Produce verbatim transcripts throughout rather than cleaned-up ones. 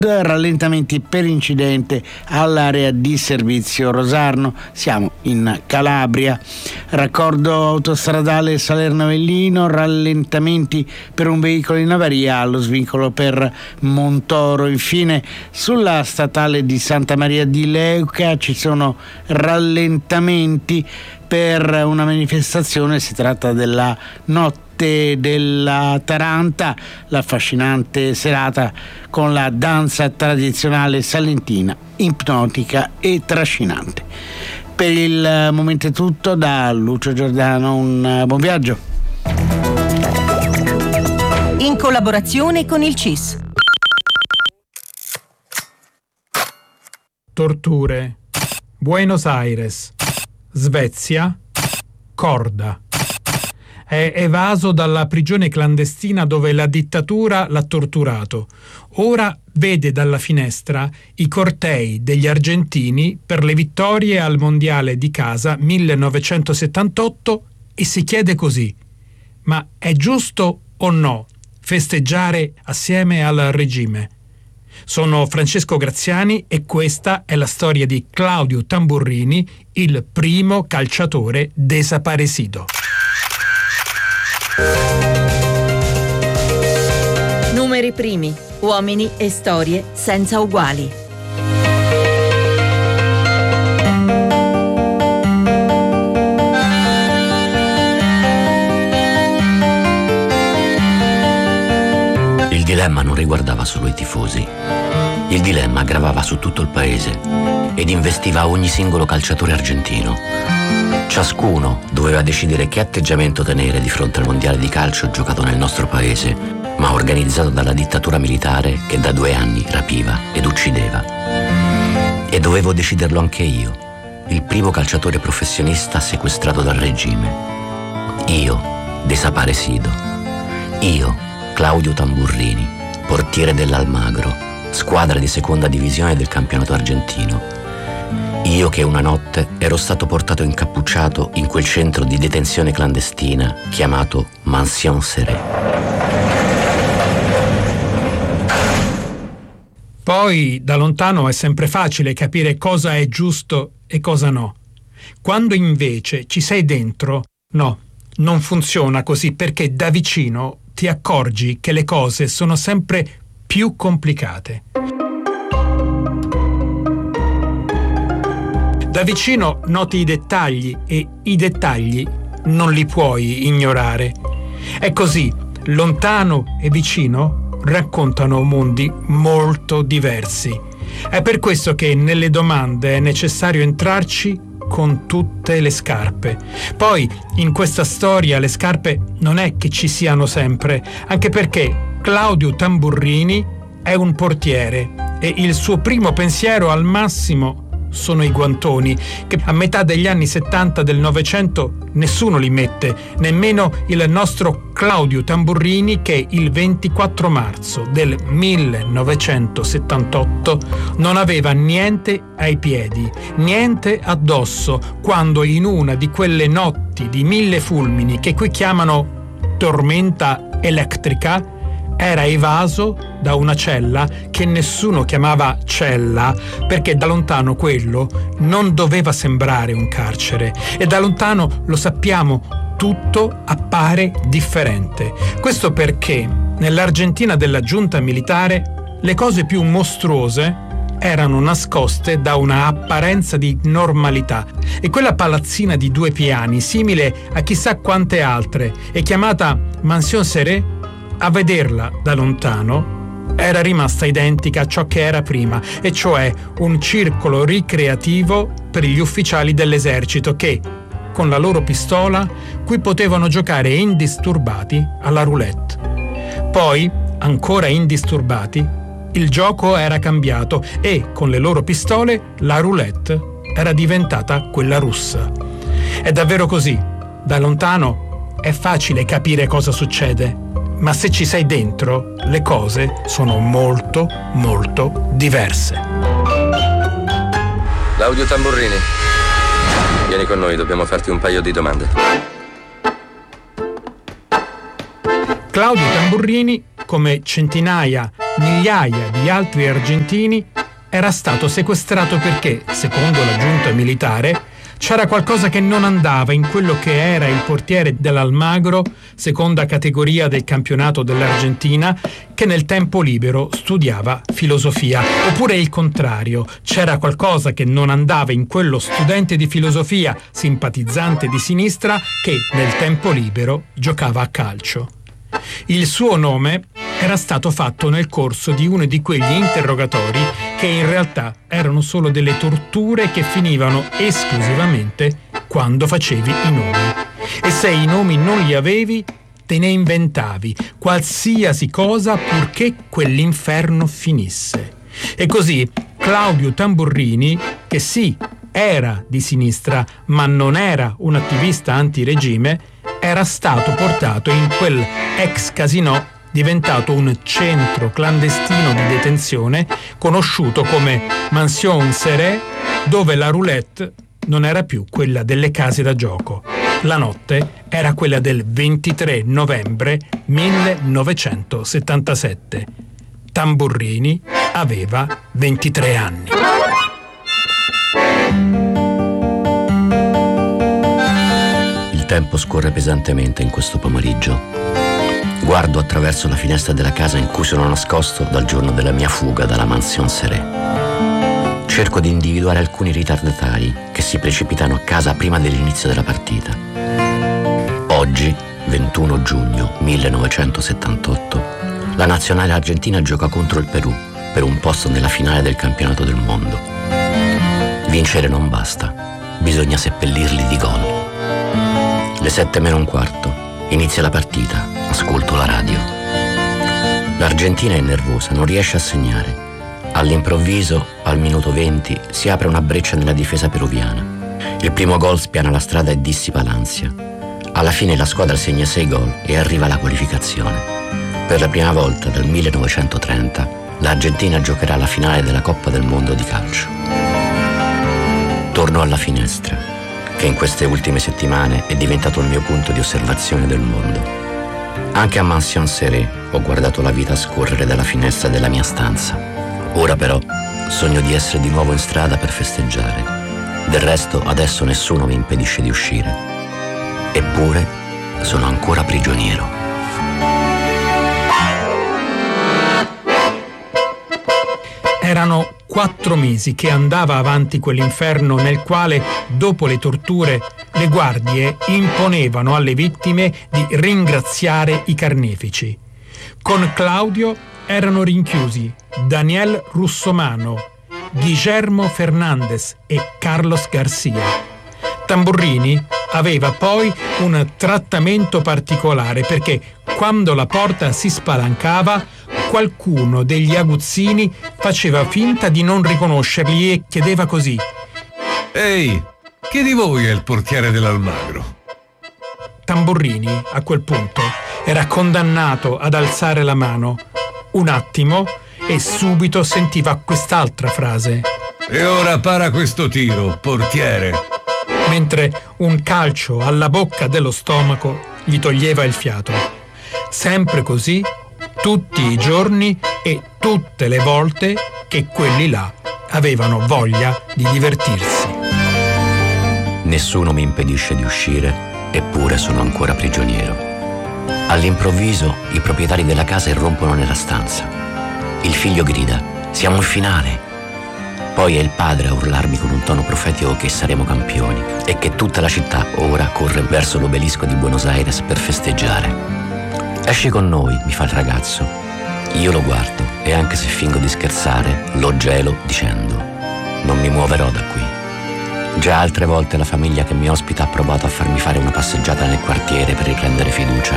Rallentamenti per incidente all'area di servizio Rosarno. Siamo in Calabria. Raccordo autostradale Salerno-Avellino, rallentamenti per un veicolo in avaria allo svincolo per Montoro. Infine sulla statale di Santa Maria di Leuca ci sono rallentamenti per una manifestazione. Si tratta della notte della Taranta, l'affascinante serata con la danza tradizionale salentina, ipnotica e trascinante. Per il momento è tutto, da Lucio Giordano un buon viaggio. In collaborazione con il C I S. Torture, Buenos Aires, Svezia, Korda. È evaso dalla prigione clandestina dove la dittatura l'ha torturato. Ora vede dalla finestra i cortei degli argentini per le vittorie al Mondiale di casa millenovecentosettantotto e si chiede così: ma è giusto o no festeggiare assieme al regime? Sono Francesco Graziani e questa è la storia di Claudio Tamburrini, il primo calciatore desaparecido. Numeri primi, uomini e storie senza uguali. Il dilemma non riguardava solo i tifosi. Il dilemma gravava su tutto il paese ed investiva ogni singolo calciatore argentino. Ciascuno doveva decidere che atteggiamento tenere di fronte al mondiale di calcio giocato nel nostro paese, ma organizzato dalla dittatura militare che da due anni rapiva ed uccideva. E dovevo deciderlo anche io, il primo calciatore professionista sequestrato dal regime. Io, desaparecido. Io, Claudio Tamburrini, portiere dell'Almagro, squadra di seconda divisione del campionato argentino. Io che una notte ero stato portato incappucciato in quel centro di detenzione clandestina chiamato Mansion Serré. Poi da lontano è sempre facile capire cosa è giusto e cosa no. Quando invece ci sei dentro, no, non funziona così, perché da vicino ti accorgi che le cose sono sempre più complicate. Da vicino noti i dettagli e i dettagli non li puoi ignorare. È così, lontano e vicino raccontano mondi molto diversi. È per questo che nelle domande è necessario entrarci con tutte le scarpe. Poi, in questa storia, le scarpe non è che ci siano sempre, anche perché Claudio Tamburrini è un portiere e il suo primo pensiero al massimo sono i guantoni, che a metà degli anni settanta del Novecento nessuno li mette, nemmeno il nostro Claudio Tamburrini, che il ventiquattro marzo del millenovecentosettantotto non aveva niente ai piedi, niente addosso, quando in una di quelle notti di mille fulmini che qui chiamano tormenta elettrica era evaso da una cella che nessuno chiamava cella, perché da lontano quello non doveva sembrare un carcere e da lontano, lo sappiamo, tutto appare differente. Questo perché nell'Argentina della giunta militare le cose più mostruose erano nascoste da una apparenza di normalità e quella palazzina di due piani, simile a chissà quante altre e chiamata Mansion Serré, a vederla da lontano era rimasta identica a ciò che era prima, e cioè un circolo ricreativo per gli ufficiali dell'esercito che, con la loro pistola, qui potevano giocare indisturbati alla roulette. Poi, ancora indisturbati, il gioco era cambiato e, con le loro pistole, la roulette era diventata quella russa. È davvero così. Da lontano è facile capire cosa succede, ma se ci sei dentro, le cose sono molto, molto diverse. Claudio Tamburrini, vieni con noi, dobbiamo farti un paio di domande. Claudio Tamburrini, come centinaia migliaia di altri argentini, era stato sequestrato perché, secondo la giunta militare, c'era qualcosa che non andava in quello che era il portiere dell'Almagro, seconda categoria del campionato dell'Argentina, che nel tempo libero studiava filosofia. Oppure il contrario, c'era qualcosa che non andava in quello studente di filosofia, simpatizzante di sinistra, che nel tempo libero giocava a calcio. Il suo nome era stato fatto nel corso di uno di quegli interrogatori che in realtà erano solo delle torture che finivano esclusivamente quando facevi i nomi. E se i nomi non li avevi, te ne inventavi qualsiasi cosa purché quell'inferno finisse. E così Claudio Tamburrini, che sì, era di sinistra, ma non era un attivista antiregime, era stato portato in quel ex casinò diventato un centro clandestino di detenzione conosciuto come Mansion Serré, dove la roulette non era più quella delle case da gioco. La notte era quella del ventitré novembre millenovecentosettantasette. Tamburrini aveva ventitré anni. Il tempo scorre pesantemente in questo pomeriggio. Guardo attraverso la finestra della casa in cui sono nascosto dal giorno della mia fuga dalla Mansion Serré. Cerco di individuare alcuni ritardatari che si precipitano a casa prima dell'inizio della partita. Oggi, ventuno giugno millenovecentosettantotto, la nazionale argentina gioca contro il Perù per un posto nella finale del campionato del mondo. Vincere non basta, bisogna seppellirli di gol. Le sette meno un quarto, inizia la partita, ascolto la radio. L'Argentina è nervosa, non riesce a segnare. All'improvviso, al minuto venti, si apre una breccia nella difesa peruviana. Il primo gol spiana la strada e dissipa l'ansia. Alla fine la squadra segna sei gol e arriva alla qualificazione. Per la prima volta dal millenovecentotrenta, l'Argentina giocherà la finale della Coppa del Mondo di calcio. Torno alla finestra, che in queste ultime settimane è diventato il mio punto di osservazione del mondo. Anche a Mansion Serré ho guardato la vita scorrere dalla finestra della mia stanza. Ora però sogno di essere di nuovo in strada per festeggiare. Del resto adesso nessuno mi impedisce di uscire. Eppure sono ancora prigioniero. Erano quattro mesi che andava avanti quell'inferno nel quale, dopo le torture, le guardie imponevano alle vittime di ringraziare i carnefici. Con Claudio erano rinchiusi Daniel Russomano, Guillermo Fernandez e Carlos Garcia. Tamburrini aveva poi un trattamento particolare perché quando la porta si spalancava, qualcuno degli aguzzini faceva finta di non riconoscerli e chiedeva così: «Ehi, chi di voi è il portiere dell'Almagro?» Tamburrini, a quel punto, era condannato ad alzare la mano. Un attimo e subito sentiva quest'altra frase: «E ora para questo tiro, portiere!» mentre un calcio alla bocca dello stomaco gli toglieva il fiato. Sempre così, tutti i giorni e tutte le volte che quelli là avevano voglia di divertirsi. Nessuno mi impedisce di uscire, eppure sono ancora prigioniero. All'improvviso i proprietari della casa irrompono nella stanza. Il figlio grida: «Siamo in finale!» Poi è il padre a urlarmi con un tono profetico che saremo campioni e che tutta la città ora corre verso l'obelisco di Buenos Aires per festeggiare. «Esci con noi», mi fa il ragazzo. Io lo guardo e anche se fingo di scherzare, lo gelo dicendo: «Non mi muoverò da qui». Già altre volte la famiglia che mi ospita ha provato a farmi fare una passeggiata nel quartiere per riprendere fiducia.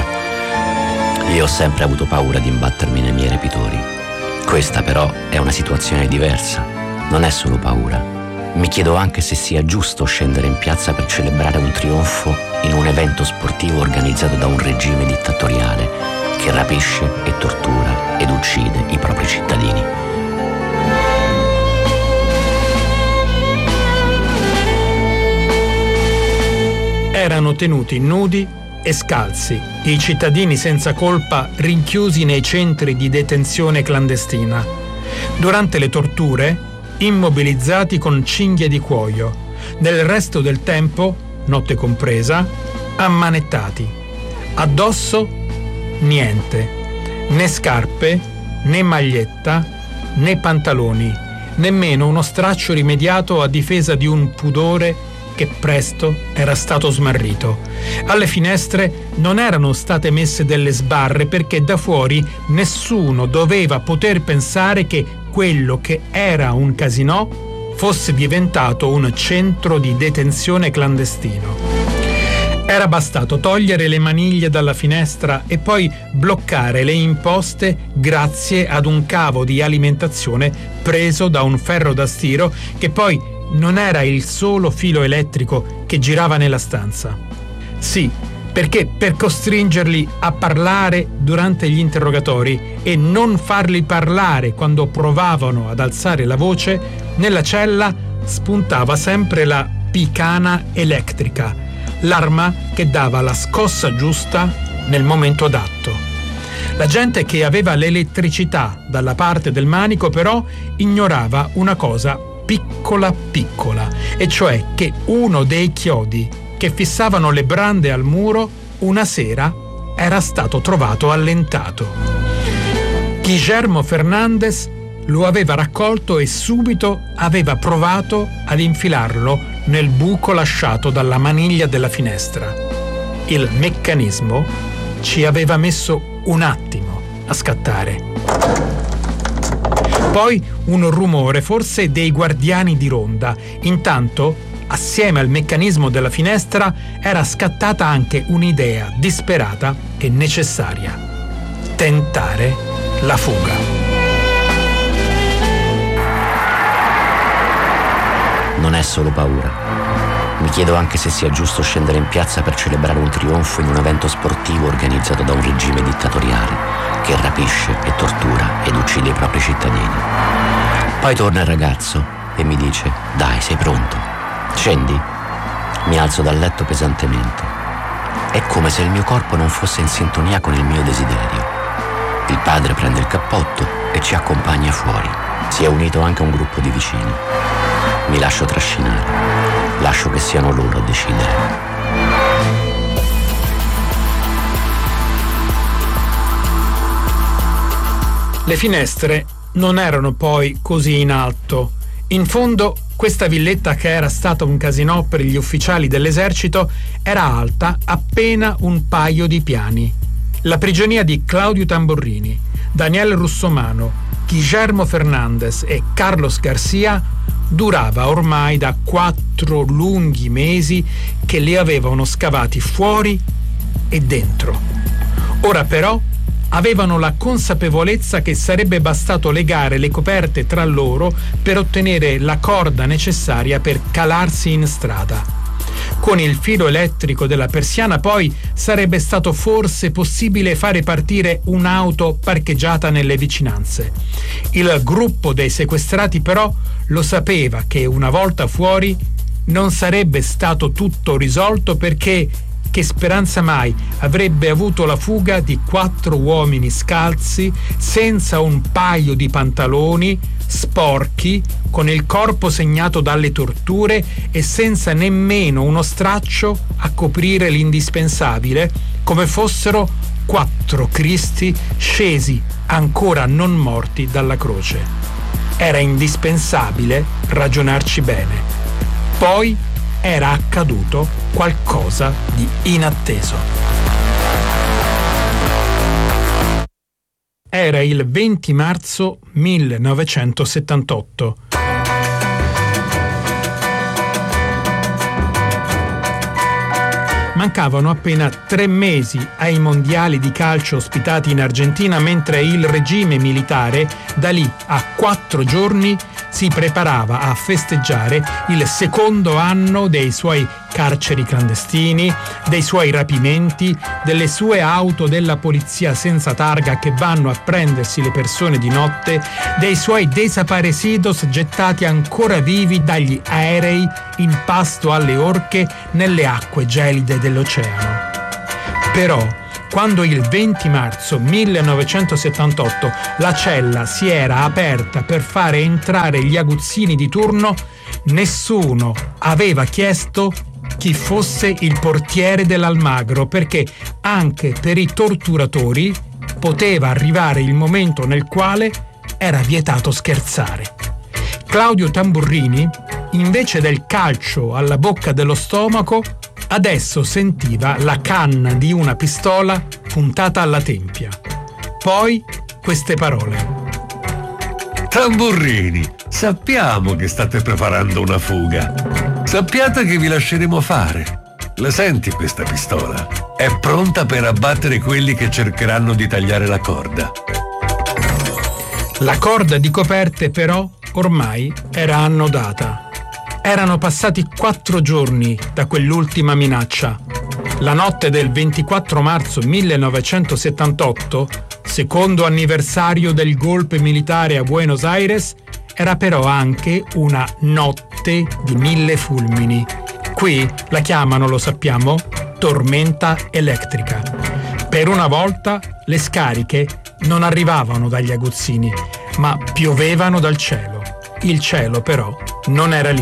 Io ho sempre avuto paura di imbattermi nei miei repitori. Questa però è una situazione diversa. Non è solo paura. Mi chiedo anche se sia giusto scendere in piazza per celebrare un trionfo in un evento sportivo organizzato da un regime dittatoriale che rapisce e tortura ed uccide i propri cittadini. Erano tenuti nudi e scalzi i cittadini senza colpa rinchiusi nei centri di detenzione clandestina, durante le torture immobilizzati con cinghie di cuoio, nel resto del tempo, notte compresa, ammanettati. Addosso niente, né scarpe, né maglietta, né pantaloni, nemmeno uno straccio rimediato a difesa di un pudore che presto era stato smarrito. Alle finestre non erano state messe delle sbarre perché da fuori nessuno doveva poter pensare che quello che era un casinò fosse diventato un centro di detenzione clandestino. Era bastato togliere le maniglie dalla finestra e poi bloccare le imposte grazie ad un cavo di alimentazione preso da un ferro da stiro che poi non era il solo filo elettrico che girava nella stanza. Sì, perché per costringerli a parlare durante gli interrogatori e non farli parlare quando provavano ad alzare la voce, nella cella spuntava sempre la picana elettrica, l'arma che dava la scossa giusta nel momento adatto. La gente che aveva l'elettricità dalla parte del manico però ignorava una cosa piccola piccola, e cioè che uno dei chiodi che fissavano le brande al muro una sera era stato trovato allentato. Guillermo Fernandez lo aveva raccolto e subito aveva provato ad infilarlo nel buco lasciato dalla maniglia della finestra. Il meccanismo ci aveva messo un attimo a scattare. Poi un rumore, forse dei guardiani di ronda. Intanto, assieme al meccanismo della finestra, era scattata anche un'idea disperata e necessaria: tentare la fuga. Non è solo paura. Mi chiedo anche se sia giusto scendere in piazza per celebrare un trionfo in un evento sportivo organizzato da un regime dittatoriale che rapisce e tortura ed uccide i propri cittadini. Poi torna il ragazzo e mi dice: dai, sei pronto? Scendi? Mi alzo dal letto pesantemente. È come se il mio corpo non fosse in sintonia con il mio desiderio. Il padre prende il cappotto e ci accompagna fuori. Si è unito anche un gruppo di vicini. Mi lascio trascinare. Lascio che siano loro a decidere. Le finestre non erano poi così in alto. In fondo, questa villetta, che era stata un casinò per gli ufficiali dell'esercito, era alta appena un paio di piani. La prigionia di Claudio Tamburrini, Daniel Russomano, Guillermo Fernandez e Carlos Garcia durava ormai da quattro lunghi mesi che li avevano scavati fuori e dentro. Ora però avevano la consapevolezza che sarebbe bastato legare le coperte tra loro per ottenere la corda necessaria per calarsi in strada. Con il filo elettrico della persiana poi sarebbe stato forse possibile fare partire un'auto parcheggiata nelle vicinanze. Il gruppo dei sequestrati però lo sapeva che una volta fuori non sarebbe stato tutto risolto, perché che speranza mai avrebbe avuto la fuga di quattro uomini scalzi, senza un paio di pantaloni, sporchi, con il corpo segnato dalle torture e senza nemmeno uno straccio a coprire l'indispensabile, come fossero quattro Cristi scesi ancora non morti dalla croce. Era indispensabile ragionarci bene. Poi era accaduto qualcosa di inatteso. Era il venti marzo millenovecentosettantotto. Mancavano appena tre mesi ai mondiali di calcio ospitati in Argentina, mentre il regime militare da lì a quattro giorni si preparava a festeggiare il secondo anno dei suoi carceri clandestini, dei suoi rapimenti, delle sue auto della polizia senza targa che vanno a prendersi le persone di notte, dei suoi desaparecidos gettati ancora vivi dagli aerei in pasto alle orche nelle acque gelide dell'oceano. Però quando il venti marzo millenovecentosettantotto la cella si era aperta per fare entrare gli aguzzini di turno, nessuno aveva chiesto chi fosse il portiere dell'Almagro, perché anche per i torturatori poteva arrivare il momento nel quale era vietato scherzare. Claudio Tamburrini, invece del calcio alla bocca dello stomaco, adesso sentiva la canna di una pistola puntata alla tempia. Poi queste parole. Tamburrini, sappiamo che state preparando una fuga. Sappiate che vi lasceremo fare. La senti questa pistola? È pronta per abbattere quelli che cercheranno di tagliare la corda. La corda di coperte, però, ormai era annodata. Erano passati quattro giorni da quell'ultima minaccia. La notte del ventiquattro marzo millenovecentosettantotto, secondo anniversario del golpe militare a Buenos Aires, era però anche una notte di mille fulmini. Qui la chiamano, lo sappiamo, tormenta elettrica. Per una volta le scariche non arrivavano dagli aguzzini, ma piovevano dal cielo. Il cielo però non era lì.